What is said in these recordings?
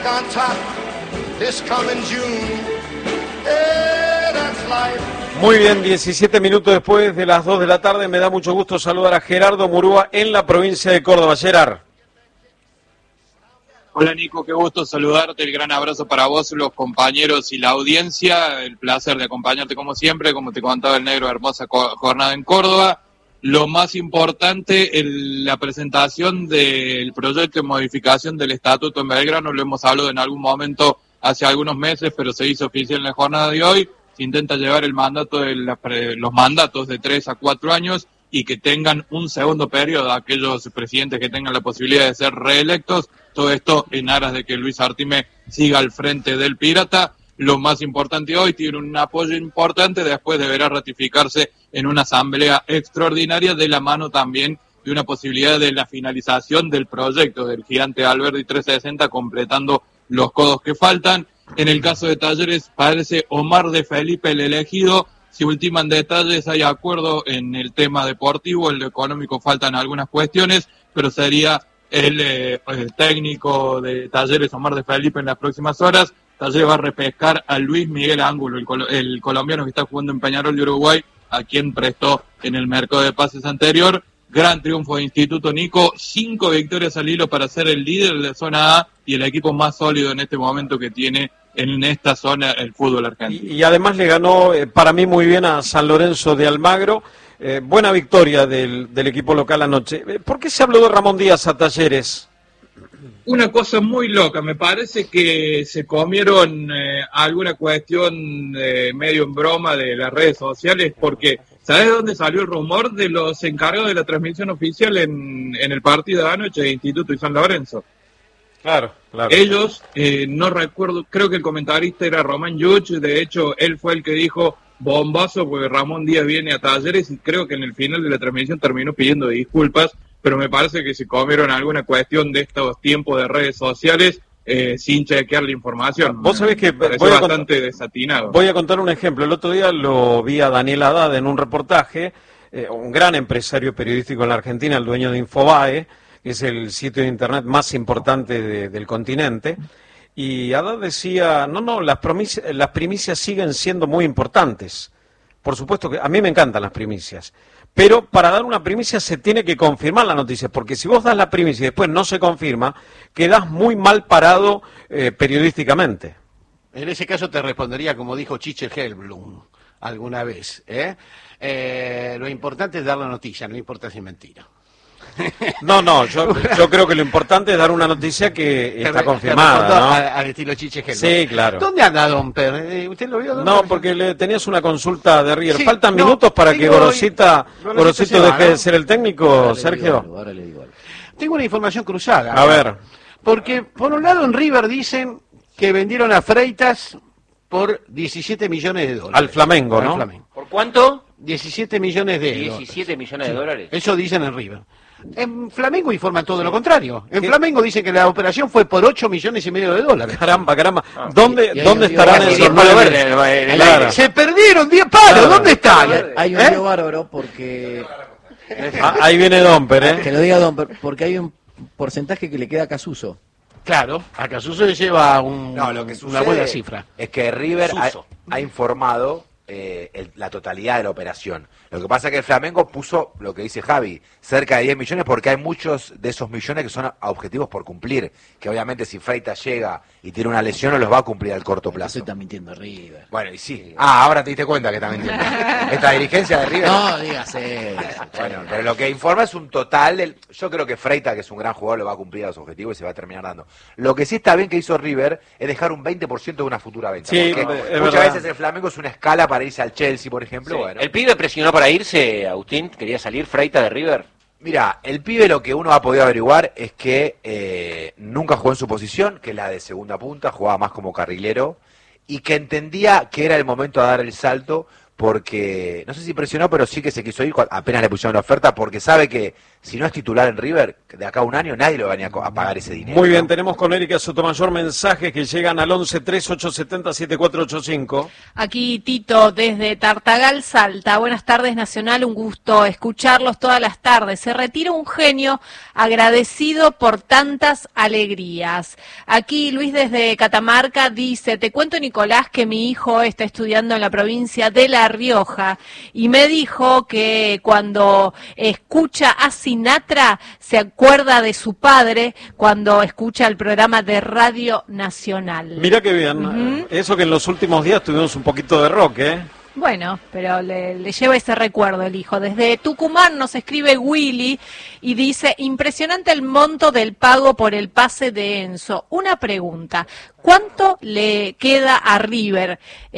on top this coming June. Yeah, that's life. Muy bien, 17 minutos después de las 2 de la tarde, me da mucho gusto saludar a Gerardo Murúa en la provincia de Córdoba. Gerard. Hola Nico, qué gusto saludarte, el gran abrazo para vos, los compañeros y la audiencia, el placer de acompañarte como siempre, como te contaba el negro, hermosa jornada en Córdoba. Lo más importante, la presentación del proyecto de modificación del estatuto en Belgrano, lo hemos hablado en algún momento hace algunos meses, pero se hizo oficial en la jornada de hoy. Se intenta llevar el mandato de los mandatos de 3 a 4 años y que tengan un segundo periodo aquellos presidentes que tengan la posibilidad de ser reelectos. Todo esto en aras de que Luis Artime siga al frente del Pirata. Lo más importante hoy, tiene un apoyo importante, después deberá ratificarse en una asamblea extraordinaria, de la mano también de una posibilidad de la finalización del proyecto del gigante Alberdi 360, completando los codos que faltan. En el caso de Talleres, parece Omar de Felipe el elegido. Si ultiman detalles, hay acuerdo en el tema deportivo, el económico faltan algunas cuestiones, pero sería el técnico de Talleres, Omar de Felipe, en las próximas horas. Talleres va a repescar a Luis Miguel Ángulo, el colombiano que está jugando en Peñarol de Uruguay, a quien prestó en el mercado de pases anterior. Gran triunfo de Instituto, Nico, 5 victorias al hilo para ser el líder de la zona A y el equipo más sólido en este momento que tiene en esta zona el fútbol argentino. Y además le ganó, para mí, muy bien a San Lorenzo de Almagro. Buena victoria del equipo local anoche. ¿Por qué se habló de Ramón Díaz a Talleres? Una cosa muy loca, me parece que se comieron alguna cuestión medio en broma de las redes sociales, porque ¿sabes de dónde salió el rumor? De los encargados de la transmisión oficial en el partido de anoche de Instituto y San Lorenzo. Claro. Ellos, no recuerdo, creo que el comentarista era Román Yuch, de hecho él fue el que dijo bombazo porque Ramón Díaz viene a Talleres, y creo que en el final de la transmisión terminó pidiendo disculpas, pero me parece que se comieron alguna cuestión de estos tiempos de redes sociales sin chequear la información. Vos sabés que bastante desatinado. Voy a contar un ejemplo. El otro día lo vi a Daniel Haddad en un reportaje, un gran empresario periodístico en la Argentina, el dueño de Infobae, que es el sitio de internet más importante del continente, y Haddad decía, las primicias siguen siendo muy importantes. Por supuesto que a mí me encantan las primicias, pero para dar una primicia se tiene que confirmar la noticia, porque si vos das la primicia y después no se confirma, quedás muy mal parado periodísticamente. En ese caso te respondería como dijo Chiche Hellblum alguna vez. Lo importante es dar la noticia, no importa si es mentira. Yo creo que lo importante es dar una noticia que está confirmada, ¿no? Al estilo Chiche Hellblum. Sí, claro. ¿Dónde anda Domper? ¿Usted lo vio? No, porque tenías una consulta de River. Sí, ¿Faltan minutos para que Gorosito deje de ser el técnico, Ahora Sergio? ahora le digo algo. Tengo una información cruzada. A ver. Porque, por un lado, en River dicen que vendieron a Freitas por 17 millones de dólares. Al Flamengo, ¿no? Al Flamengo. ¿Por cuánto? 17 millones de dólares. 17 millones de dólares. Eso dicen en River. En Flamengo informan todo lo contrario. En Flamengo dicen que la operación fue por 8 millones y medio de dólares. Caramba. ¿Dónde estarán esos Diez palos verdes. Claro. Se perdieron 10 palos. Claro. ¿Dónde están? Hay un lío bárbaro porque... Ahí viene Domper, Que lo diga Don, porque hay un porcentaje que le queda a Casuso. Claro, a Casuso le lleva lo que una buena cifra. Es que River Suso. ha informado la totalidad de la operación. Lo que pasa es que el Flamengo puso, lo que dice Javi, cerca de 10 millones, porque hay muchos de esos millones que son a objetivos por cumplir, que obviamente si Freitas llega y tiene una lesión no los va a cumplir al corto plazo. Eso está mintiendo River. Bueno, y sí. Ahora te diste cuenta que está mintiendo. Esta dirigencia de River. No, dígase. Bueno, pero lo que informa es un total. Yo creo que Freitas, que es un gran jugador, lo va a cumplir a los objetivos y se va a terminar dando. Lo que sí está bien que hizo River es dejar un 20% de una futura venta. Sí, porque es muchas verdad. veces el Flamengo es una escala para irse al Chelsea, por ejemplo. Sí. Bueno. El pibe presionó para irse, Agustín, quería salir Freitas de River. Mira, el pibe lo que uno ha podido averiguar es que nunca jugó en su posición, que es la de segunda punta, jugaba más como carrilero, y que entendía que era el momento de dar el salto porque, no sé si presionó, pero sí que se quiso ir apenas le pusieron la oferta, porque sabe que si no es titular en River, de acá a un año nadie le va a venir a pagar ese dinero. Muy bien, ¿no? tenemos con Erika Sotomayor mensajes que llegan al 11-3870-7485. Aquí Tito desde Tartagal, Salta. Buenas tardes, Nacional, un gusto escucharlos todas las tardes. Se retira un genio agradecido por tantas alegrías. Aquí Luis desde Catamarca dice, te cuento, Nicolás, que mi hijo está estudiando en la provincia de La Rioja y me dijo que cuando escucha a Sinatra se acuerda de su padre cuando escucha el programa de Radio Nacional. Mira qué bien, eso que en los últimos días tuvimos un poquito de rock, ¿eh? Bueno, pero le lleva ese recuerdo el hijo. Desde Tucumán nos escribe Willy y dice, impresionante el monto del pago por el pase de Enzo. Una pregunta, ¿cuánto le queda a River?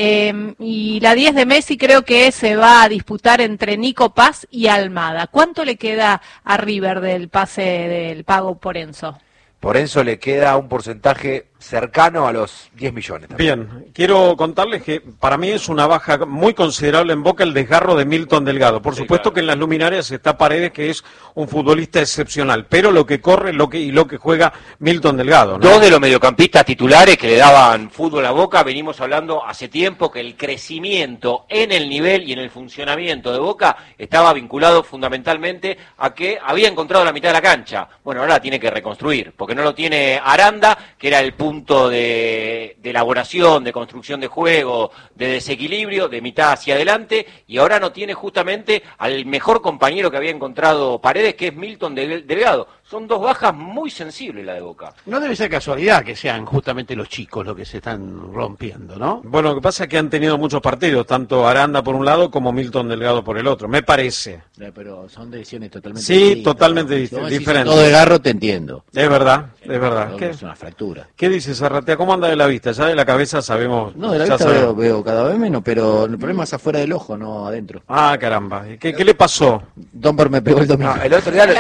Y la 10 de Messi creo que se va a disputar entre Nico Paz y Almada. ¿Cuánto le queda a River del pase del pago por Enzo? Por Enzo le queda un porcentaje cercano a los 10 millones. También. Bien, quiero contarles que para mí es una baja muy considerable en Boca el desgarro de Milton Delgado. Por supuesto claro que en las luminarias está Paredes, que es un futbolista excepcional, pero lo que corre lo que juega Milton Delgado, ¿no? Dos de los mediocampistas titulares que le daban fútbol a Boca, venimos hablando hace tiempo que el crecimiento en el nivel y en el funcionamiento de Boca estaba vinculado fundamentalmente a que había encontrado la mitad de la cancha. Bueno, ahora la tiene que reconstruir, porque no lo tiene Aranda, que era el punto de elaboración, de construcción de juego, de desequilibrio, de mitad hacia adelante, y ahora no tiene justamente al mejor compañero que había encontrado Paredes, que es Milton Delgado. Son dos bajas muy sensibles la de Boca. No debe ser casualidad que sean justamente los chicos los que se están rompiendo, ¿no? Bueno, lo que pasa es que han tenido muchos partidos, tanto Aranda por un lado como Milton Delgado por el otro, me parece. Pero son decisiones totalmente distintas. Sí, totalmente diferentes. Todo de garro te entiendo. Es verdad, es verdad. ¿Qué? Es una fractura. ¿Qué dices, Arratea? ¿Cómo anda de la vista? Ya de la cabeza sabemos. No, de la vista veo cada vez menos, pero el problema es afuera del ojo, no adentro. Ah, caramba. ¿Qué le pasó? Domper me pegó el domingo. No, el otro día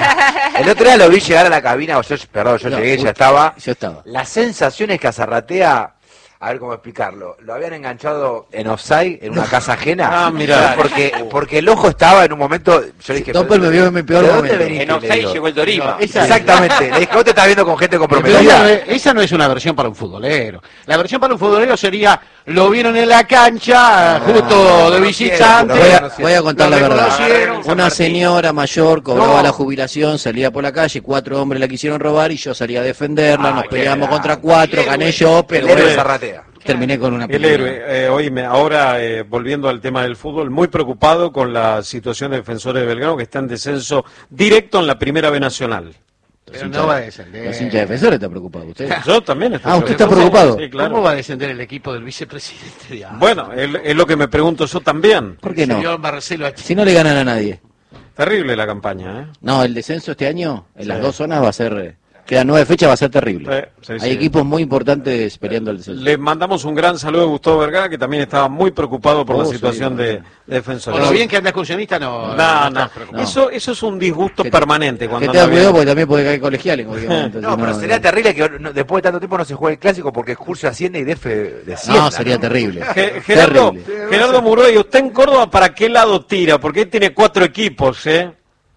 lo vi llegar a la cabina, yo llegué, ya estaba. Yo estaba. Las sensaciones que a Zarratea, a ver cómo explicarlo, lo habían enganchado en offside, en una casa ajena. Ah, mira. Porque el ojo estaba en un momento, yo le dije, Domper me vio en mi peor momento. En offside llegó el Dorima. Exactamente, le dije, vos te estás viendo con gente comprometida. Esa no es una versión para un futbolero. La versión para un futbolero sería, lo vieron en la cancha, justo de visitante. Voy a contar la verdad. Una señora mayor cobraba la jubilación, salía por la calle, 4 hombres la quisieron robar y yo salía a defenderla, nos peleamos contra 4, gané yo, pero terminé con una pelea. El héroe, oíme, ahora volviendo al tema del fútbol, muy preocupado con la situación de Defensores de Belgrano, que está en descenso directo en la Primera B Nacional. Pero no va a descender. Los hinchas defensores están preocupados. ¿Usted? Yo también estoy ¿usted está preocupado? Sí, claro. ¿Cómo va a descender el equipo del vicepresidente? Bueno, es lo que me pregunto yo también. ¿Por qué no? Señor Marcelo, si no le ganan a nadie. Terrible la campaña, ¿eh? No, el descenso este año en las dos zonas va a ser... Quedan 9 fechas, va a ser terrible. Hay equipos muy importantes peleando el descenso. Le mandamos un gran saludo a Gustavo Vergara, que también estaba muy preocupado por la situación de Defensores. Por lo bien que anda excursionista, no. Eso es un disgusto permanente. Que te da cuidado porque también puede caer colegial en cualquier momento. No, pero sería terrible que después de tanto tiempo no se juegue el clásico porque Excursio asciende y Defe descienda. No, sería terrible. Gerardo Muroy, ¿usted en Córdoba para qué lado tira? Porque él tiene 4 equipos, ¿eh?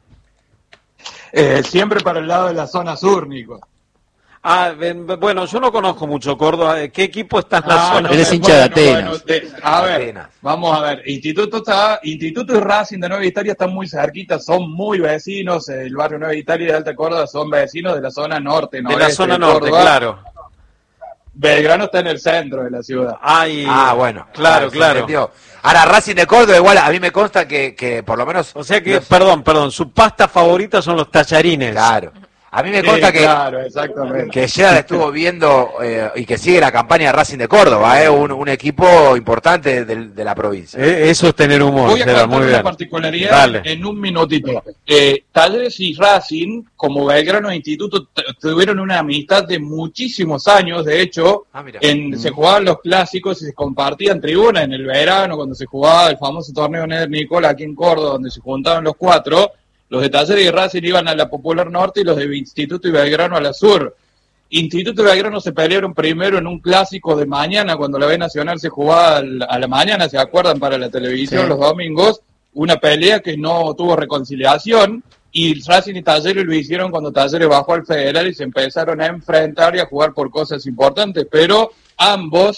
Siempre para el lado de la zona sur, Nico. Bueno, yo no conozco mucho Córdoba. ¿Qué equipo está en la zona? Él es hincha de Atenas. A ver, vamos a ver. Instituto y Racing de Nueva Italia están muy cerquitas, son muy vecinos. El barrio Nueva Italia y de Alta Córdoba son vecinos de la zona norte. De la zona norte, claro. Belgrano está en el centro de la ciudad. Bueno. Claro. Ahora, Racing de Córdoba, igual, a mí me consta que por lo menos... O sea que, perdón, su pasta favorita son los tallarines. Claro. A mí me consta que Gerard estuvo viendo y que sigue la campaña de Racing de Córdoba, un equipo importante de la provincia. Eso es tener humor. Voy a contar una particularidad en un minutito. Talleres y Racing, como Belgrano e Instituto, tuvieron una amistad de muchísimos años. De hecho, se jugaban los clásicos y se compartían tribunas en el verano, cuando se jugaba el famoso torneo Neder Nicola aquí en Córdoba, donde se juntaban los 4. Los de Talleres y Racing iban a la Popular Norte y los de Instituto y Belgrano a la Sur. Instituto y Belgrano se pelearon primero en un clásico de mañana, cuando la B Nacional se jugaba a la mañana, ¿se acuerdan? Para la televisión, sí, los domingos, una pelea que no tuvo reconciliación, y Racing y Talleres lo hicieron cuando Talleres bajó al Federal y se empezaron a enfrentar y a jugar por cosas importantes, pero ambos,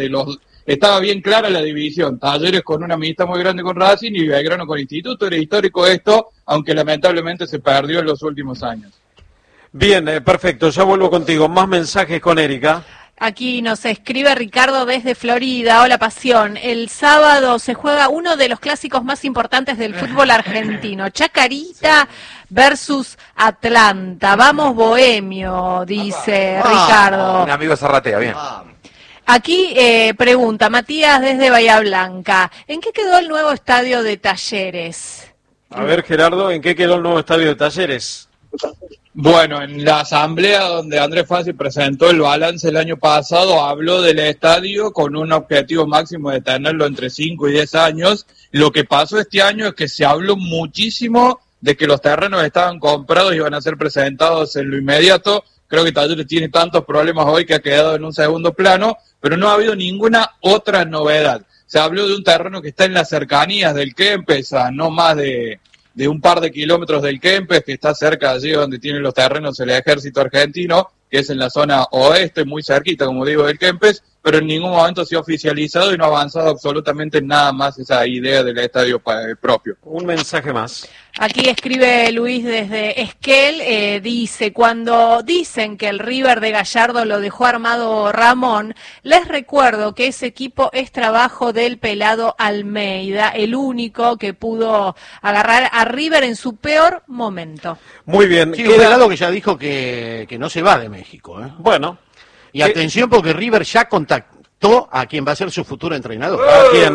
estaba bien clara la división, Talleres con una amistad muy grande con Racing y Belgrano con Instituto. Era histórico esto, aunque lamentablemente se perdió en los últimos años. Bien, perfecto, ya vuelvo contigo. Más mensajes con Erika. Aquí nos escribe Ricardo desde Florida. Hola, Pasión. El sábado se juega uno de los clásicos más importantes del fútbol argentino. Chacarita versus Atlanta. Vamos, Bohemio, dice Ricardo. Un amigo de Zarratea, bien. Aquí pregunta Matías desde Bahía Blanca. ¿En qué quedó el nuevo estadio de Talleres? A ver, Gerardo, ¿en qué quedó el nuevo estadio de Talleres? Bueno, en la asamblea donde Andrés Fassi presentó el balance el año pasado, habló del estadio con un objetivo máximo de tenerlo entre 5 y 10 años. Lo que pasó este año es que se habló muchísimo de que los terrenos estaban comprados y iban a ser presentados en lo inmediato. Creo que Talleres tiene tantos problemas hoy que ha quedado en un segundo plano, pero no ha habido ninguna otra novedad. Se habló de un terreno que está en las cercanías del Kempes, a no más de un par de kilómetros del Kempes, que está cerca de allí donde tienen los terrenos el ejército argentino, que es en la zona oeste, muy cerquita, como digo, del Kempes, pero en ningún momento se ha oficializado y no ha avanzado absolutamente nada más esa idea del estadio propio. Un mensaje más. Aquí escribe Luis desde Esquel, dice, cuando dicen que el River de Gallardo lo dejó armado Ramón, les recuerdo que ese equipo es trabajo del pelado Almeida, el único que pudo agarrar a River en su peor momento. Muy bien. Sí, un pelado que ya dijo que no se va de México. Bueno. Y atención porque River ya contactó a quien va a ser su futuro entrenador. ¿A quién?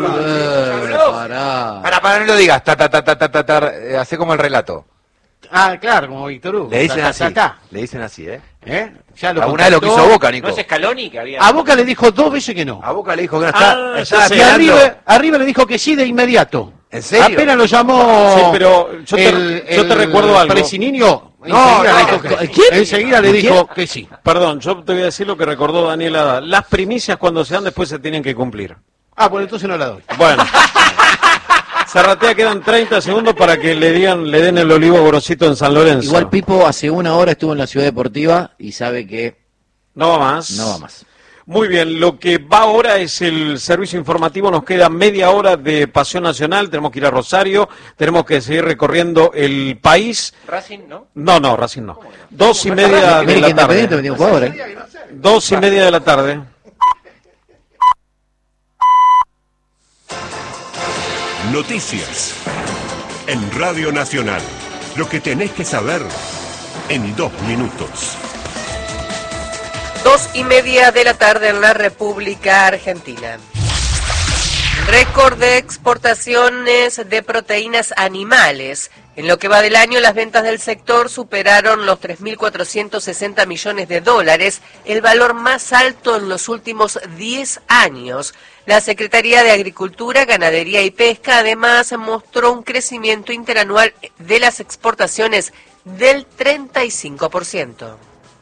Para, no lo digas, hace como el relato. Ah, claro, como Víctor Hugo. Le dicen así, le dicen así, Ya lo alguna vez lo quiso Boca, Nico. ¿No es Scaloni que había? A Boca le dijo 2 veces que no. A Boca le dijo que no está. Y a River le dijo que sí de inmediato. ¿En serio? Apenas lo llamó. Sí, pero yo te recuerdo algo. Presininho. Enseguida le dijo que sí. Perdón, yo te voy a decir lo que recordó Daniel Hada. Las primicias cuando se dan después se tienen que cumplir. Ah, bueno, entonces no la doy. Bueno. Zarratea, quedan 30 segundos para que le den el olivo a Gorosito en San Lorenzo. Igual Pipo hace una hora estuvo en la Ciudad Deportiva y sabe que no va más. No va más. Muy bien, lo que va ahora es el servicio informativo, nos queda media hora de Pasión Nacional, tenemos que ir a Rosario, tenemos que seguir recorriendo el país. ¿Racing no? No, Racing no. 2:30 de la tarde. 2:30 de la tarde. Noticias en Radio Nacional, lo que tenés que saber en 2 minutos. 2:30 de la tarde en la República Argentina. Récord de exportaciones de proteínas animales. En lo que va del año, las ventas del sector superaron los 3.460 millones de dólares, el valor más alto en los últimos 10 años. La Secretaría de Agricultura, Ganadería y Pesca además mostró un crecimiento interanual de las exportaciones del 35%.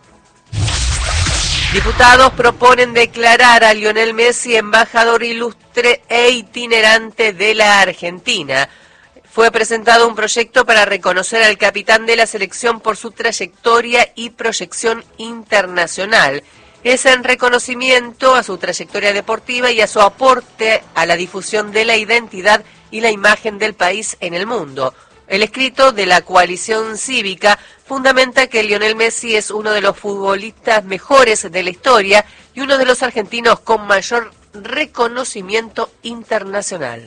Diputados proponen declarar a Lionel Messi embajador ilustre e itinerante de la Argentina. Fue presentado un proyecto para reconocer al capitán de la selección por su trayectoria y proyección internacional. Es en reconocimiento a su trayectoria deportiva y a su aporte a la difusión de la identidad y la imagen del país en el mundo. El escrito de la coalición cívica fundamenta que Lionel Messi es uno de los futbolistas mejores de la historia y uno de los argentinos con mayor reconocimiento internacional.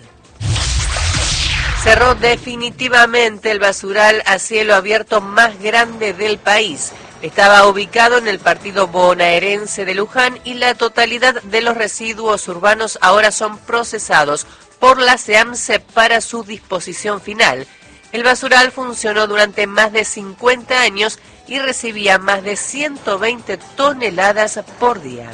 Cerró definitivamente el basural a cielo abierto más grande del país. Estaba ubicado en el partido bonaerense de Luján y la totalidad de los residuos urbanos ahora son procesados por la SEAMSE para su disposición final. El basural funcionó durante más de 50 años y recibía más de 120 toneladas por día.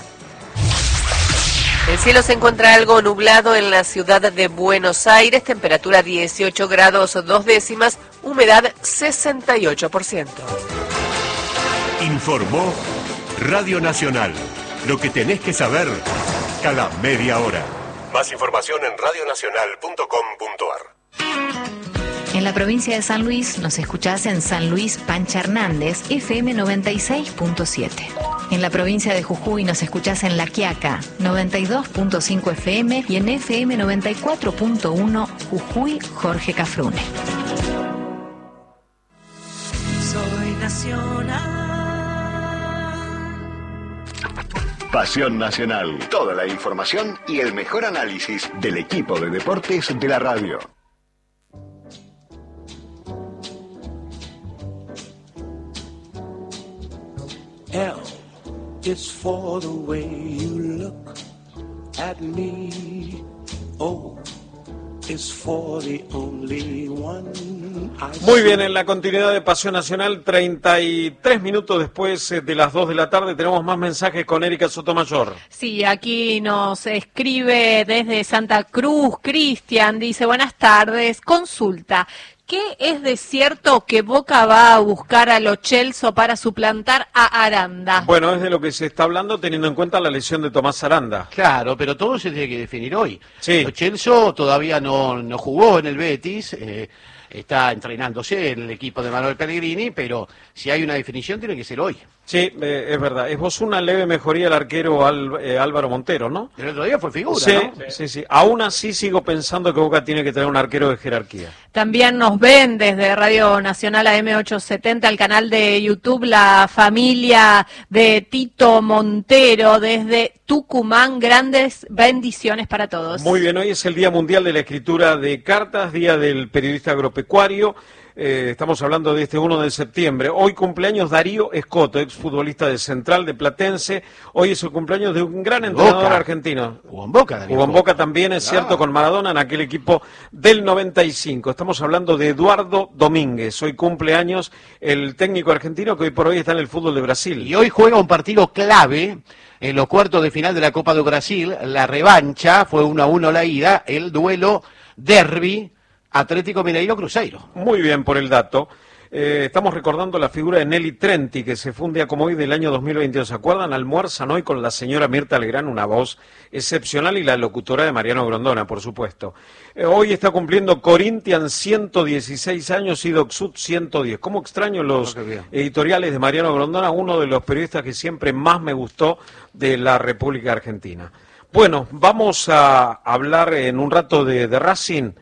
El cielo se encuentra algo nublado en la ciudad de Buenos Aires, temperatura 18 grados 2 décimas, humedad 68%. Informó Radio Nacional. Lo que tenés que saber cada media hora. Más información en radionacional.com.ar. En la provincia de San Luis nos escuchás en San Luis Pancha Hernández, FM 96.7. En la provincia de Jujuy nos escuchás en La Quiaca, 92.5 FM y en FM 94.1 Jujuy Jorge Cafrune. Soy nacional. Pasión Nacional. Toda la información y el mejor análisis del equipo de deportes de la radio. L is for the way you look at me. O is for the only one I Muy bien, en la continuidad de Pasión Nacional, 33 minutos después de las 2 de la tarde, tenemos más mensajes con Erika Sotomayor. Sí, aquí nos escribe desde Santa Cruz, Cristian, dice, buenas tardes, consulta. ¿Qué es de cierto que Boca va a buscar a Lo Celso para suplantar a Aranda? Bueno, es de lo que se está hablando teniendo en cuenta la lesión de Tomás Aranda. Claro, pero todo se tiene que definir hoy. Sí. Lo Celso todavía no jugó en el Betis, está entrenándose en el equipo de Manuel Pellegrini, pero si hay una definición tiene que ser hoy. Sí, es verdad. Es vos una leve mejoría el arquero Álvaro Montero, ¿no? El otro día fue figura, sí, ¿no? Sí. Aún así sigo pensando que Boca tiene que tener un arquero de jerarquía. También nos ven desde Radio Nacional AM870, el canal de YouTube, la familia de Tito Montero desde Tucumán. Grandes bendiciones para todos. Muy bien, hoy es el Día Mundial de la Escritura de Cartas, Día del Periodista Agropecuario. Estamos hablando de este 1 de septiembre. Hoy cumpleaños Darío Escoto, exfutbolista de Central, de Platense. Hoy es el cumpleaños de un gran entrenador argentino. Jugó en Boca, Darío. Jugó en Boca también, es cierto, con Maradona en aquel equipo del 95. Estamos hablando de Eduardo Domínguez. Hoy cumpleaños el técnico argentino que hoy por hoy está en el fútbol de Brasil. Y hoy juega un partido clave en los cuartos de final de la Copa de Brasil. La revancha, fue 1-1 la ida, el duelo derbi Atlético Mineiro-Cruzeiro. Muy bien por el dato. Estamos recordando la figura de Nelly Trenti, que se fue un día como hoy del año 2022. ¿Se acuerdan? Almuerzan hoy con la señora Mirta Legrand, una voz excepcional, y la locutora de Mariano Grondona, por supuesto. Hoy está cumpliendo Corinthians 116 años y Docsud 110. ¿Cómo extraño los editoriales de Mariano Grondona? Uno de los periodistas que siempre más me gustó de la República Argentina. Bueno, vamos a hablar en un rato de Racing.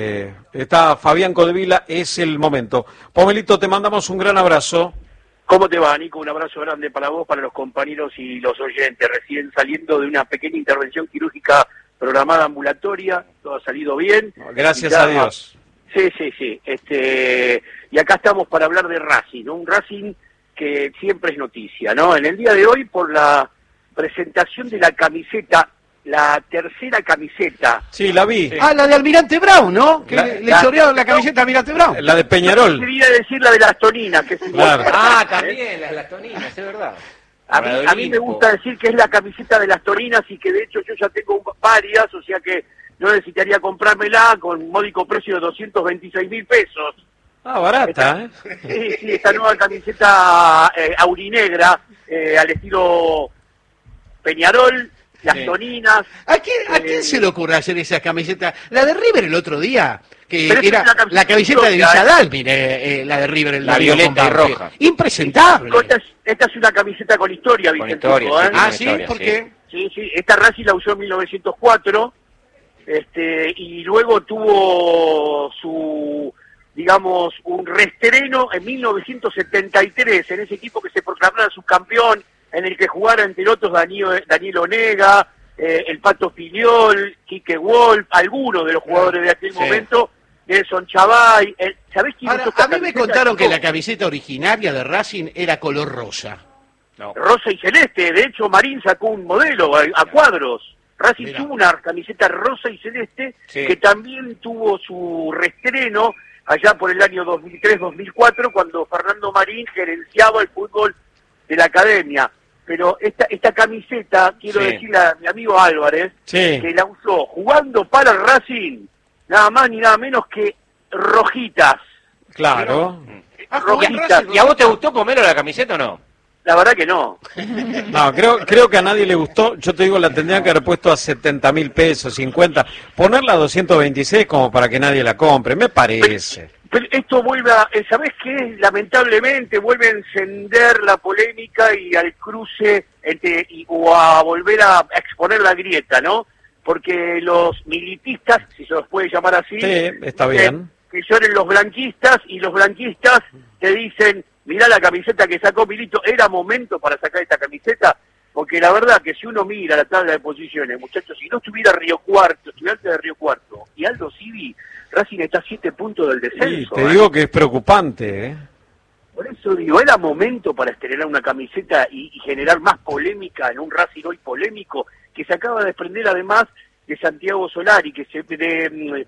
Está Fabián Codevila, es el momento. Pomelito, te mandamos un gran abrazo. ¿Cómo te va, Nico? Un abrazo grande para vos, para los compañeros y los oyentes. Recién saliendo de una pequeña intervención quirúrgica programada ambulatoria, todo ha salido bien. Gracias a Dios. Sí. Y acá estamos para hablar de Racing, ¿no? Un Racing que siempre es noticia, ¿no? En el día de hoy, por la presentación de la camiseta, la tercera camiseta. Sí, la vi. La de Almirante Brown, ¿no? Que le chorearon la camiseta a Almirante Brown. La de Peñarol. Yo quería decir la de las Toninas, que es claro. También, la de las Toninas, es verdad. A mí me gusta decir que es la camiseta de las Toninas y que de hecho yo ya tengo varias, o sea que no necesitaría comprármela con un módico precio de 226.000 pesos. Barata, Sí, esta nueva camiseta aurinegra, al estilo Peñarol, las Toninas. ¿A quién se le ocurre hacer esa camiseta? La de River el otro día, que pero era la camiseta de Villadal, mire, la de River, la violeta y roja. Impresentable. Esta es una camiseta con historia, Vicente. Con historia, ¿sí? ¿Por qué? Sí, esta Racing la usó en 1904, y luego tuvo digamos, un reestreno en 1973, en ese equipo que se proclamara subcampeón, en el que jugara entre otros Daniel Onega, el Pato Filiol, Quique Wolf, algunos de los jugadores de aquel momento, Nelson Chavay. ¿Sabés quién usó esta a mí me camiseta? contaron que la camiseta originaria de Racing era color rosa. No. Rosa y celeste, de hecho Marín sacó un modelo a cuadros. Racing tuvo una camiseta rosa y celeste que también tuvo su reestreno allá por el año 2003-2004, cuando Fernando Marín gerenciaba el fútbol de la academia. Pero esta camiseta, quiero decirle a mi amigo Álvarez, que la usó jugando para el Racing, nada más ni nada menos que Rojitas. Claro. Rojitas. ¿Y a vos te gustó Pomelo la camiseta o no? La verdad que no. No, creo que a nadie le gustó. Yo te digo, la tendrían que haber puesto a 70.000 pesos, 50. Ponerla a 226 como para que nadie la compre, me parece. Pero esto vuelve a, ¿sabés qué? Lamentablemente vuelve a encender la polémica y al cruce o a volver a exponer la grieta, ¿no? Porque los militistas, si se los puede llamar así, sí, está bien, que son los blanquistas, y los blanquistas te dicen, mirá la camiseta que sacó Milito, ¿era momento para sacar esta camiseta? Porque la verdad que si uno mira la tabla de posiciones, muchachos, si no estuviera Río Cuarto, Estudiantes de Río Cuarto y Aldo Civi, Racing está a 7 puntos del descenso. Sí, te digo que es preocupante, ¿eh? Por eso digo, era momento para estrenar una camiseta y generar más polémica en un Racing hoy polémico, que se acaba de desprender además de Santiago Solari, de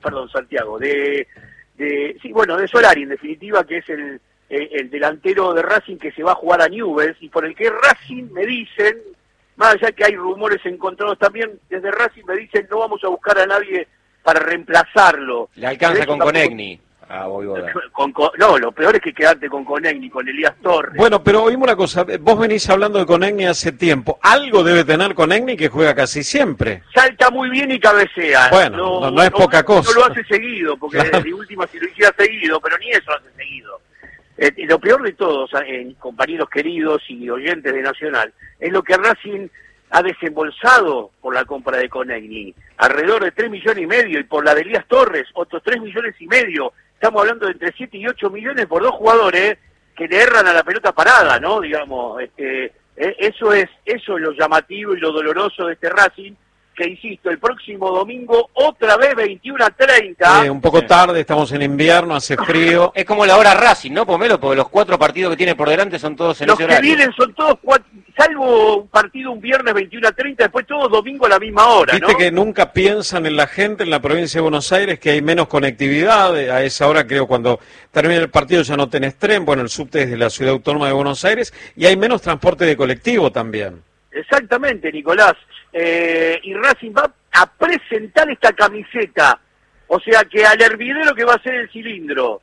Solari en definitiva, que es el delantero de Racing que se va a jugar a Newell's, y por el que Racing me dicen, más allá que hay rumores encontrados también, desde Racing me dicen no vamos a buscar a nadie para reemplazarlo. Le alcanza con Conegni. No, lo peor es que quedarte con Conegni, con Elías Torres. Bueno, pero oímos una cosa, vos venís hablando de Conegni hace tiempo. Algo debe tener Conegni, que juega casi siempre. Salta muy bien y cabecea. Bueno, no es poca cosa. No lo hace seguido, porque Claro. de última si lo hiciera seguido, pero ni eso lo hace seguido. Lo peor de todos, compañeros queridos y oyentes de Nacional, es lo que Racing ha desembolsado por la compra de Conegni. Alrededor de 3,5 millones, y por la de Elías Torres, otros 3,5 millones. Estamos hablando de entre 7 y 8 millones por dos jugadores que le erran a la pelota parada, ¿no? Digamos, eso es lo llamativo y lo doloroso de este Racing, que insisto, el próximo domingo otra vez 21:30. Un poco tarde, estamos en invierno, hace frío. Es como la hora Racing, ¿no, Pomelo? Porque los 4 partidos que tiene por delante son todos en Los ese que horario. vienen son todos salvo un partido un viernes 21:30, después todos domingo a la misma hora, Viste ¿no? que nunca piensan en la gente en la provincia de Buenos Aires, que hay menos conectividad. A esa hora, creo, cuando termina el partido ya no tenés tren. Bueno, el subte es de la Ciudad Autónoma de Buenos Aires, y hay menos transporte de colectivo también. Exactamente, Nicolás. Y Racing va a presentar esta camiseta. O sea que al hervidero que va a ser el cilindro,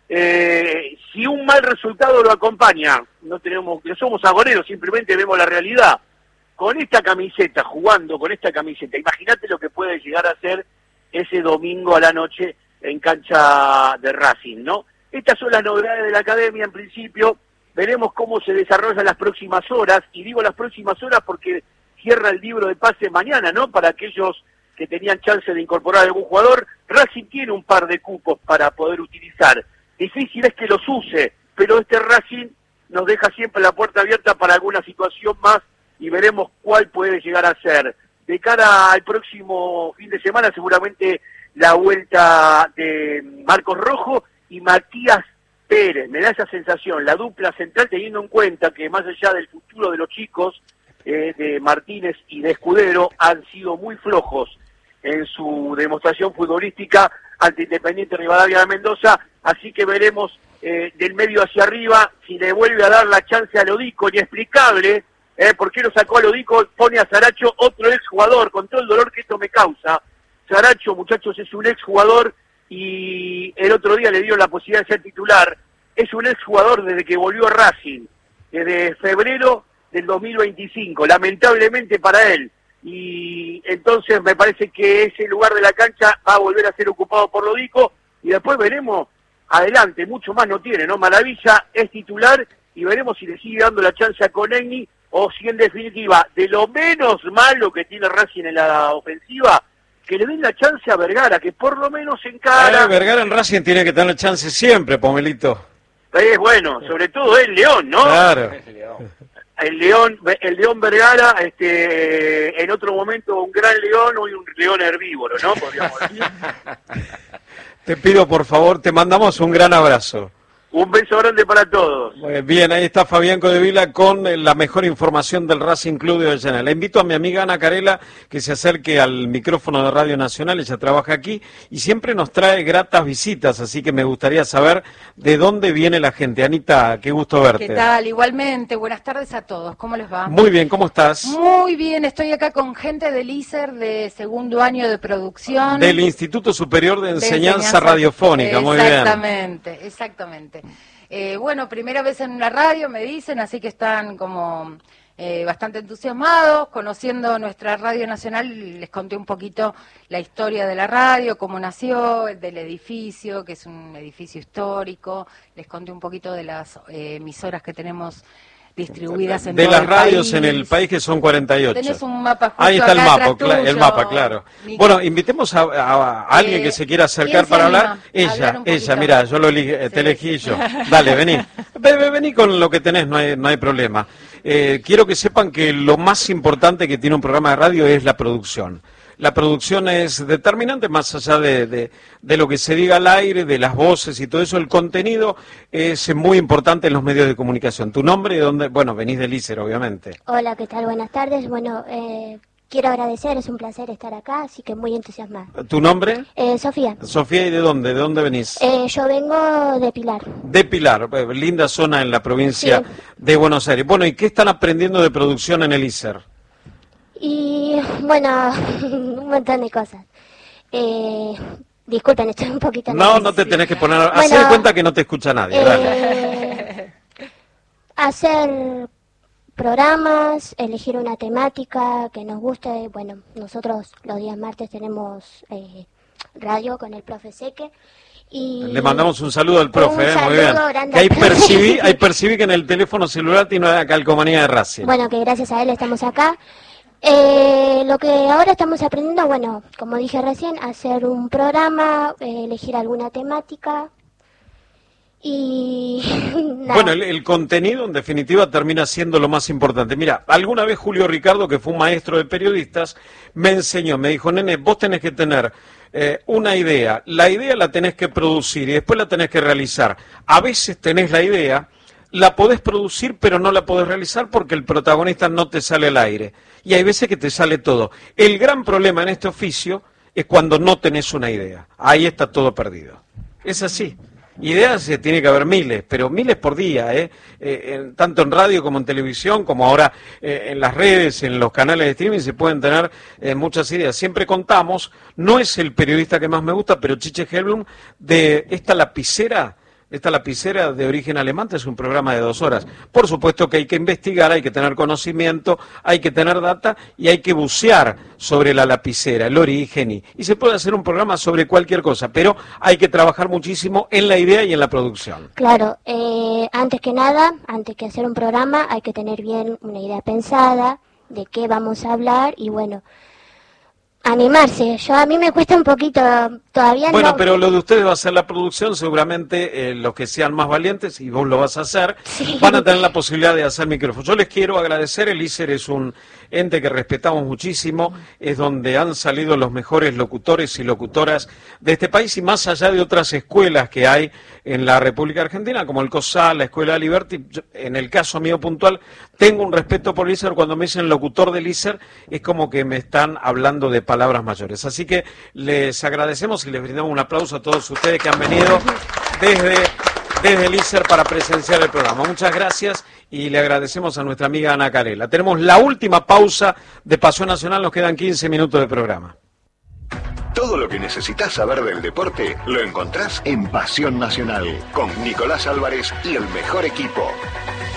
si un mal resultado lo acompaña, no somos agoreros, simplemente vemos la realidad. Con esta camiseta, jugando con esta camiseta, imagínate lo que puede llegar a ser ese domingo a la noche en cancha de Racing, ¿no? Estas son las novedades de la academia en principio. Veremos cómo se desarrollan las próximas horas, y digo las próximas horas porque cierra el libro de pases mañana, ¿no? Para aquellos que tenían chance de incorporar a algún jugador. Racing tiene un par de cupos para poder utilizar. Difícil es que los use, pero este Racing nos deja siempre la puerta abierta para alguna situación más, y veremos cuál puede llegar a ser. De cara al próximo fin de semana, seguramente la vuelta de Marcos Rojo y Matías Pérez. Me da esa sensación, la dupla central, teniendo en cuenta que más allá del futuro de los chicos, de Martínez y de Escudero, han sido muy flojos en su demostración futbolística ante Independiente Rivadavia de Mendoza, así que veremos del medio hacia arriba si le vuelve a dar la chance a Lodico, inexplicable, por qué lo sacó a Lodico, pone a Saracho, otro exjugador, con todo el dolor que esto me causa. Saracho, muchachos, es un exjugador, y el otro día le dio la posibilidad de ser titular. Es un exjugador desde que volvió a Racing, desde febrero del 2025, lamentablemente para él. Y entonces me parece que ese lugar de la cancha va a volver a ser ocupado por Lodico, y después veremos adelante, mucho más no tiene, ¿no? Maravilla es titular, y veremos si le sigue dando la chance a Conegni, o si en definitiva, de lo menos malo que tiene Racing en la ofensiva, que le den la chance a Vergara, que por lo menos encara. Vergara en Racing tiene que tener chance siempre, Pomelito. Bueno, sobre todo el León, ¿no? Claro. El León Vergara, en otro momento un gran león, hoy un león herbívoro, ¿no? Podríamos decir. Te pido, por favor, te mandamos un gran abrazo. Un beso grande para todos. Bien, ahí está Fabián Codevila con la mejor información del Racing Club de Avellaneda. Le invito a mi amiga Ana Carela que se acerque al micrófono de Radio Nacional, ella trabaja aquí y siempre nos trae gratas visitas, así que me gustaría saber de dónde viene la gente. Anita, qué gusto verte. ¿Qué tal? Igualmente, buenas tardes a todos. ¿Cómo les va? Muy bien, ¿cómo estás? Muy bien, estoy acá con gente del ISER de segundo año de producción. Del Instituto Superior de Enseñanza Radiofónica, muy bien. Exactamente. Bueno, primera vez en una radio, me dicen, así que están como bastante entusiasmados, conociendo nuestra radio nacional. Les conté un poquito la historia de la radio, cómo nació, del edificio, que es un edificio histórico. Les conté un poquito de las emisoras que tenemos distribuidas en de todo las el radios país. en el país, que son 48. Tenés un mapa justo ahí está el acá mapa, atrás tuyo, el mapa, claro. Bueno, invitemos a alguien que se quiera acercar para hablar. Ella, mira, yo te elegí yo. Dale, vení. Vení con lo que tenés, no hay problema. Quiero que sepan que lo más importante que tiene un programa de radio es la producción. La producción es determinante, más allá de lo que se diga al aire, de las voces y todo eso. El contenido es muy importante en los medios de comunicación. ¿Tu nombre y dónde? Bueno, venís del ISER, obviamente. Hola, ¿qué tal? Buenas tardes. Bueno, quiero agradecer, es un placer estar acá, así que muy entusiasmada. ¿Tu nombre? Sofía. Sofía, ¿y de dónde? ¿De dónde venís? Yo vengo de Pilar. De Pilar, linda zona en la provincia de Buenos Aires. Bueno, ¿y qué están aprendiendo de producción en el ISER? Y bueno, un montón de cosas. Disculpen, estoy un poquito nerviosa. No te tenés que poner... Hacé de cuenta que no te escucha nadie, dale. Hacer programas, elegir una temática que nos guste. Bueno, nosotros los días martes tenemos radio con el profe Seque. Y le mandamos un saludo al profe, muy bien. Que ahí percibí que en el teléfono celular tiene una calcomanía de Racing. Bueno, que gracias a él estamos acá. Lo que ahora estamos aprendiendo, bueno, como dije recién, hacer un programa, elegir alguna temática y... Bueno, el contenido en definitiva termina siendo lo más importante. Mira, alguna vez Julio Ricardo, que fue un maestro de periodistas, me enseñó, me dijo, nene, vos tenés que tener una idea, la idea la tenés que producir y después la tenés que realizar. A veces tenés la idea, la podés producir pero no la podés realizar porque el protagonista no te sale al aire. Y hay veces que te sale todo. El gran problema en este oficio es cuando no tenés una idea. Ahí está todo perdido. Es así. Ideas tiene que haber miles, pero miles por día, tanto en radio como en televisión, como ahora en las redes, en los canales de streaming, se pueden tener muchas ideas. Siempre contamos, no es el periodista que más me gusta, pero Chiche Helblum, de esta lapicera de origen alemán, es un programa de 2 horas. Por supuesto que hay que investigar, hay que tener conocimiento, hay que tener data y hay que bucear sobre la lapicera, el origen y se puede hacer un programa sobre cualquier cosa, pero hay que trabajar muchísimo en la idea y en la producción. Claro, antes que nada, antes que hacer un programa, hay que tener bien una idea pensada de qué vamos a hablar y bueno, animarse. A mí me cuesta un poquito, todavía bueno, no... pero lo de ustedes va a ser la producción, seguramente los que sean más valientes, y vos lo vas a hacer, van a tener la posibilidad de hacer micrófonos. Yo les quiero agradecer, el ISER es un ente que respetamos muchísimo, es donde han salido los mejores locutores y locutoras de este país, y más allá de otras escuelas que hay en la República Argentina, como el COSAL, la Escuela de Liberty. En el caso mío puntual, tengo un respeto por el ISER. Cuando me dicen locutor del ISER, es como que me están hablando de palabras mayores. Así que les agradecemos y les brindamos un aplauso a todos ustedes que han venido desde el ISER para presenciar el programa. Muchas gracias y le agradecemos a nuestra amiga Ana Carela. Tenemos la última pausa de Pasión Nacional, nos quedan 15 minutos de programa. Todo lo que necesitas saber del deporte lo encontrás en Pasión Nacional con Nicolás Álvarez y el mejor equipo.